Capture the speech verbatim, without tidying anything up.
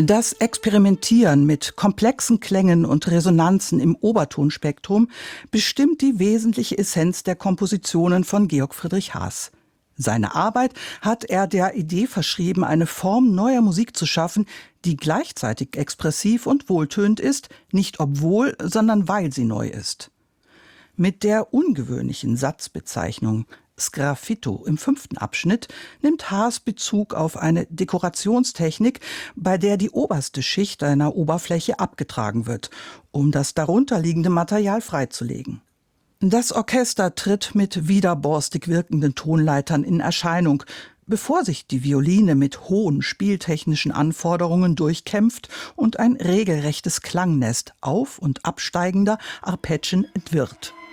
Das Experimentieren mit komplexen Klängen und Resonanzen im Obertonspektrum bestimmt die wesentliche Essenz der Kompositionen von Georg Friedrich Haas. Seine Arbeit hat er der Idee verschrieben, eine Form neuer Musik zu schaffen, die gleichzeitig expressiv und wohltönend ist, nicht obwohl, sondern weil sie neu ist. Mit der ungewöhnlichen Satzbezeichnung Sgraffito im fünften Abschnitt nimmt Haas Bezug auf eine Dekorationstechnik, bei der die oberste Schicht einer Oberfläche abgetragen wird, um das darunterliegende Material freizulegen. Das Orchester tritt mit widerborstig wirkenden Tonleitern in Erscheinung, bevor sich die Violine mit hohen spieltechnischen Anforderungen durchkämpft und ein regelrechtes Klangnest auf- und absteigender Arpeggien entwirrt.